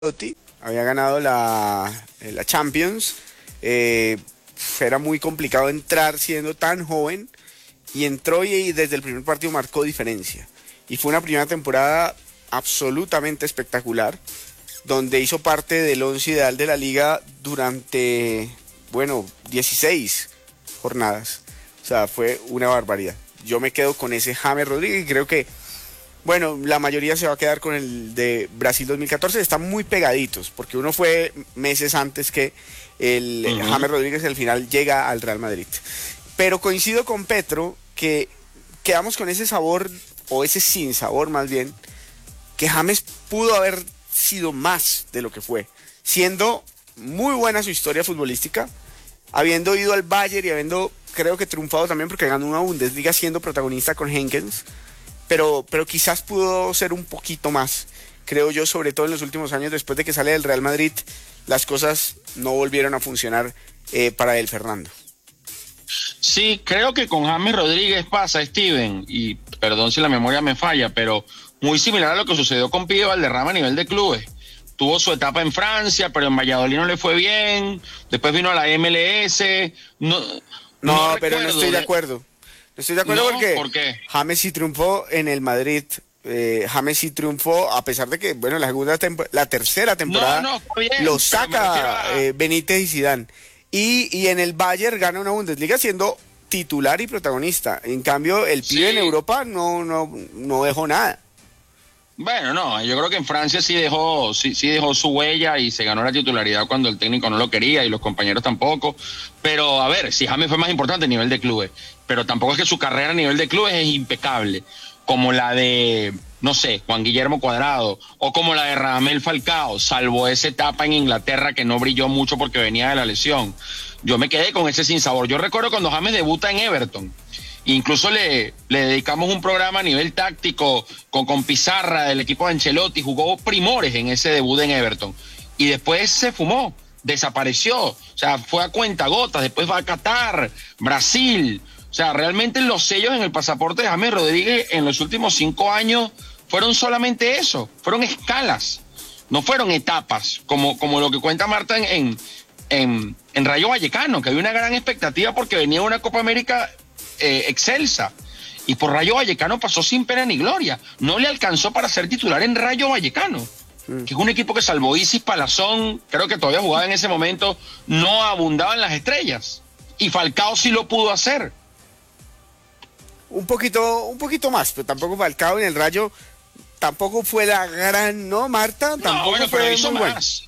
Ancelotti, había ganado la Champions. Era muy complicado entrar siendo tan joven y entró y desde el primer partido marcó diferencia. Y fue una primera temporada absolutamente espectacular, donde hizo parte del once ideal de la liga durante, 16 jornadas. O sea, fue una barbaridad. Yo me quedo con ese James Rodríguez y creo que la mayoría se va a quedar con el de Brasil 2014. Están muy pegaditos, porque uno fue meses antes que el James Rodríguez, al final llega al Real Madrid. Pero coincido con Petro que quedamos con ese sabor, o ese sin sabor más bien, que James pudo haber sido más de lo que fue, siendo muy buena su historia futbolística, habiendo ido al Bayern y habiendo, creo que triunfado también porque ganó una Bundesliga siendo protagonista con Henkens. Pero quizás pudo ser un poquito más, creo yo, sobre todo en los últimos años. Después de que sale del Real Madrid, las cosas no volvieron a funcionar para él, Fernando. Sí, creo que con James Rodríguez pasa, Steven, y perdón si la memoria me falla, pero muy similar a lo que sucedió con Pío Valderrama a nivel de clubes. Tuvo su etapa en Francia, pero en Valladolid no le fue bien, después vino a la MLS. No, pero no estoy de acuerdo. No estoy de acuerdo porque ¿por qué? James sí triunfó en el Madrid. James sí triunfó, a pesar de que, la tercera temporada bien, lo saca Benítez y Zidane. Y en el Bayern gana una Bundesliga siendo titular y protagonista. En cambio, el pibe en Europa no dejó nada. Bueno, no, yo creo que en Francia sí dejó su huella y se ganó la titularidad cuando el técnico no lo quería y los compañeros tampoco. Pero a ver, si James fue más importante a nivel de clubes, pero tampoco es que su carrera a nivel de clubes es impecable, como la de, no sé, Juan Guillermo Cuadrado, o como la de Radamel Falcao, salvo esa etapa en Inglaterra que no brilló mucho porque venía de la lesión. Yo me quedé con ese sinsabor. Yo recuerdo cuando James debuta en Everton. Incluso le dedicamos un programa a nivel táctico con Pizarra del equipo de Ancelotti, jugó primores en ese debut en Everton y después se fumó, desapareció, o sea, fue a cuentagotas, después va a Qatar, Brasil, o sea, realmente los sellos en el pasaporte de James Rodríguez en los últimos 5 años fueron solamente eso, fueron escalas, no fueron etapas, como lo que cuenta Marta en Rayo Vallecano, que había una gran expectativa porque venía una Copa América excelsa, y por Rayo Vallecano pasó sin pena ni gloria, no le alcanzó para ser titular en Rayo Vallecano, que es un equipo que salvo Isis Palazón, creo que todavía jugaba en ese momento, no abundaban las estrellas, y Falcao sí lo pudo hacer. Un poquito más, pero tampoco Falcao en el Rayo tampoco fue la gran, ¿no, Marta? Tampoco fue pero hizo muy más.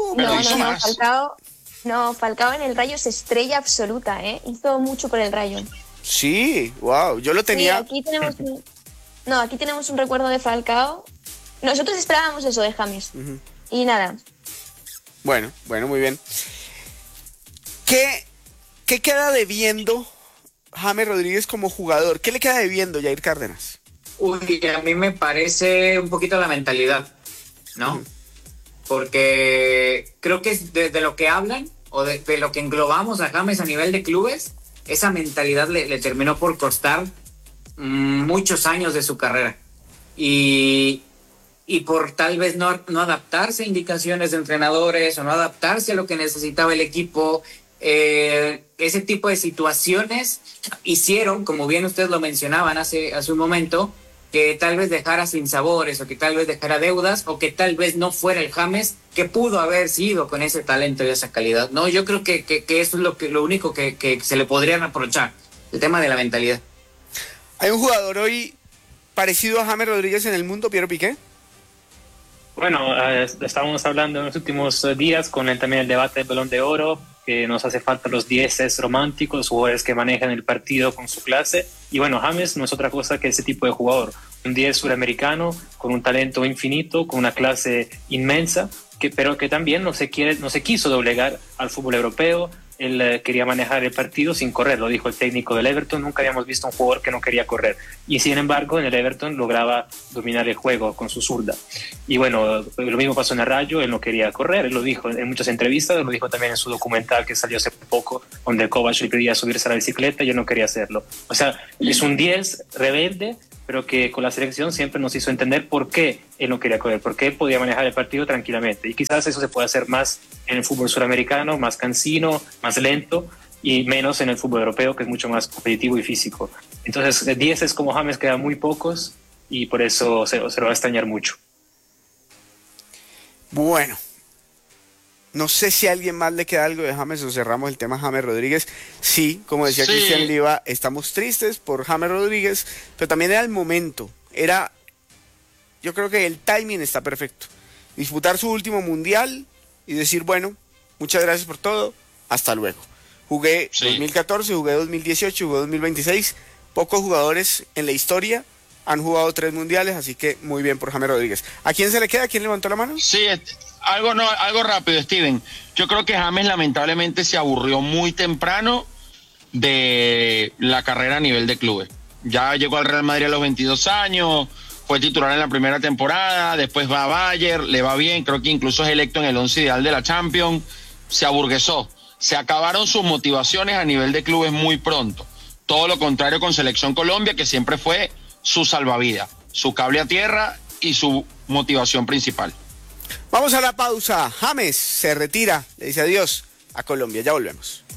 Falcao en el Rayo es estrella absoluta, hizo mucho por el Rayo. Sí, wow, yo lo tenía. Sí, aquí tenemos un recuerdo de Falcao. Nosotros esperábamos eso de James. Y nada. Bueno, muy bien. ¿Qué queda debiendo James Rodríguez como jugador? ¿Qué le queda debiendo Jair Cárdenas? Uy, a mí me parece un poquito la mentalidad, ¿no? Porque creo que es de lo que hablan o de lo que englobamos a James a nivel de clubes, esa mentalidad le terminó por costar muchos años de su carrera. Y por tal vez no adaptarse a indicaciones de entrenadores o no adaptarse a lo que necesitaba el equipo, ese tipo de situaciones hicieron, como bien ustedes lo mencionaban hace un momento, que tal vez dejara sinsabores o que tal vez dejara deudas o que tal vez no fuera el James que pudo haber sido con ese talento y esa calidad. No, yo creo que eso es lo único que se le podría reprochar, el tema de la mentalidad. ¿Hay un jugador hoy parecido a James Rodríguez en el mundo, Piero Piqué? Bueno, estábamos hablando en los últimos días con también el debate del Balón de Oro, que nos hace falta los 10 románticos, los jugadores que manejan el partido con su clase. Y bueno, James no es otra cosa que ese tipo de jugador. Un 10 suramericano con un talento infinito, con una clase inmensa, pero que también no se quiso doblegar al fútbol europeo. Él quería manejar el partido sin correr, lo dijo el técnico del Everton. Nunca habíamos visto un jugador que no quería correr. Y sin embargo, en el Everton lograba dominar el juego con su zurda. Y bueno, lo mismo pasó en el Rayo, él no quería correr, él lo dijo en muchas entrevistas, lo dijo también en su documental que salió hace poco, donde Kovac le pedía subirse a la bicicleta y yo no quería hacerlo. O sea, es un 10 rebelde pero que con la selección siempre nos hizo entender por qué él no quería correr, por qué él podía manejar el partido tranquilamente. Y quizás eso se puede hacer más en el fútbol suramericano, más cansino, más lento, y menos en el fútbol europeo, que es mucho más competitivo y físico. Entonces, 10 como James quedan muy pocos y por eso se lo va a extrañar mucho. Bueno, no sé si a alguien más le queda algo de James o cerramos el tema James Rodríguez. Sí, como decía Sí. Cristian Liva, estamos tristes por James Rodríguez, pero también era el momento. Yo creo que el timing está perfecto. Disputar su último mundial y decir, bueno, muchas gracias por todo, hasta luego. Jugué Sí. 2014, jugué 2018, jugué 2026. Pocos jugadores en la historia han jugado 3 mundiales, así que muy bien por James Rodríguez. ¿A quién se le queda? ¿Quién levantó la mano? Sí, algo rápido, Steven. Yo creo que James lamentablemente se aburrió muy temprano de la carrera a nivel de clubes. Ya llegó al Real Madrid a los 22 años, fue titular en la primera temporada, después va a Bayern, le va bien, creo que incluso es electo en el 11 ideal de la Champions. Se aburguesó, se acabaron sus motivaciones a nivel de clubes muy pronto. Todo lo contrario con Selección Colombia, que siempre fue su salvavidas, su cable a tierra y su motivación principal. Vamos a la pausa. James se retira, le dice adiós a Colombia. Ya volvemos.